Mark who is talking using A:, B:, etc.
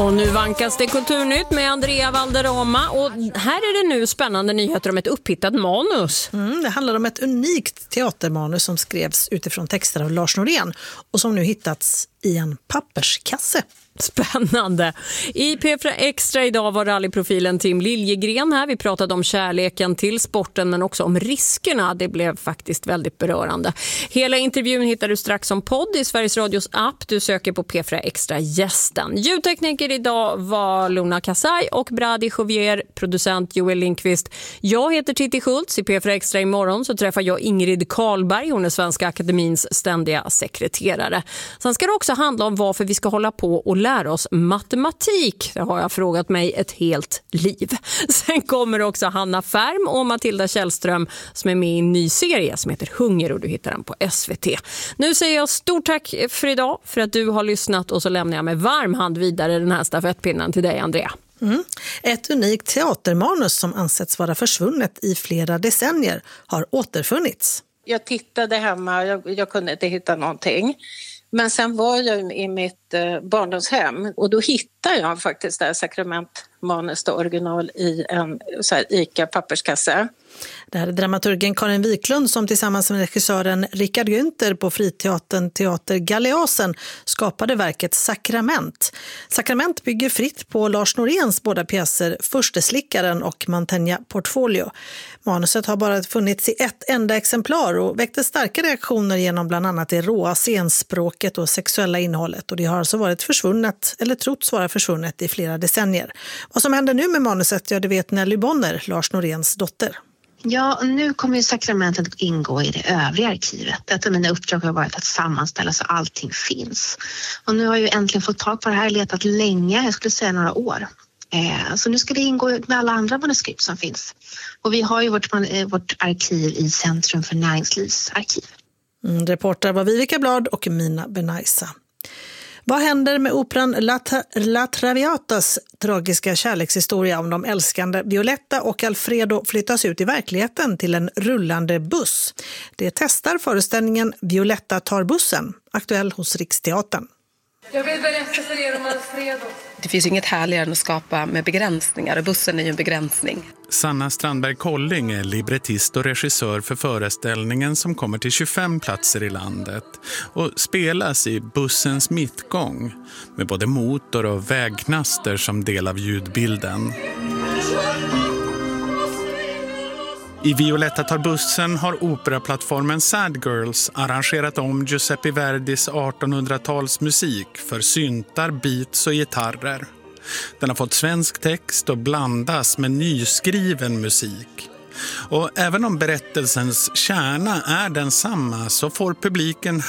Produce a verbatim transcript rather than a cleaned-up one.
A: Och nu vankas det Kulturnytt med Andrea Valderrama. Och här är det nu spännande nyheter om ett upphittat manus.
B: Mm, det handlar om ett unikt teatermanus som skrevs utifrån texter av Lars Norén och som nu hittats i en papperskasse.
A: Spännande. I P fyra Extra idag var rallyprofilen Tim Liljegren här. Vi pratade om kärleken till sporten men också om riskerna. Det blev faktiskt väldigt berörande. Hela intervjun hittar du strax som podd i Sveriges Radios app. Du söker på P fyra Extra gästen. Ljudtekniker idag var Luna Kasai och Brady Jovier, producent Joel Lindqvist. Jag heter Titti Schultz. I P fyra Extra imorgon så träffar jag Ingrid Karlberg. Hon är Svenska Akademins ständiga sekreterare. Sen ska det också handla om varför vi ska hålla på och lära oss matematik. Det har jag frågat mig ett helt liv. Sen kommer också Hanna Färm och Matilda Källström som är med i en ny serie som heter Hunger och du hittar den på S V T. Nu säger jag stort tack för idag för att du har lyssnat och så lämnar jag med varm hand vidare den här stafettpinnen till dig, Andrea.
B: Mm. Ett unikt teatermanus som ansetts vara försvunnet i flera decennier har återfunnits.
C: Jag tittade hemma, jag, jag kunde inte hitta någonting. Men sen var jag i mitt eh, barndomshem och då hittade jag faktiskt det här sakramentmanus original i en så här, ICA-papperskasse.
B: Det här är dramaturgen Karin Wiklund som tillsammans med regissören Rickard Günther på Friteatern Teater Galeasen skapade verket Sakrament. Sakrament bygger fritt på Lars Noréns båda pjäser Försteslickaren och Mantegna Portfolio. Manuset har bara funnits i ett enda exemplar och väckte starka reaktioner genom bland annat det råa scenspråket och sexuella innehållet. Och det har alltså varit försvunnet, eller trots vara försvunnet i flera decennier. Vad som händer nu med manuset, ja det vet Nelly Bonner, Lars Noréns dotter.
D: Ja, och nu kommer ju sakramentet ingå i det övriga arkivet. Ett av mina uppdrag har varit att sammanställa så allting finns. Och nu har jag ju äntligen fått tag på det här, letat länge, jag skulle säga några år. Eh, så nu ska det ingå med alla andra manuskript som finns. Och vi har ju vårt, vårt arkiv i Centrum för näringslivsarkiv.
B: Mm, reporter var Vivica Blad och Mina Benaisa. Vad händer med operan La, La Traviatas tragiska kärlekshistoria om de älskande Violetta och Alfredo flyttas ut i verkligheten till en rullande buss? Det testar föreställningen Violetta tar bussen, aktuell hos Riksteatern.
E: Jag vill berätta för er om Alfredo.
F: Det finns ju inget härligare än att skapa med begränsningar och bussen är ju en begränsning.
G: Sanna Strandberg-Kolling är librettist och regissör för föreställningen som kommer till tjugofem platser i landet och spelas i bussens mittgång med både motor och vägknaster som del av ljudbilden. I Violetta tar bussen har operaplattformen Sad Girls arrangerat om Giuseppe Verdis artonhundratalsmusik för syntar, beats och gitarrer. Den har fått svensk text och blandas med nyskriven musik. Och även om berättelsens kärna är densamma så får publiken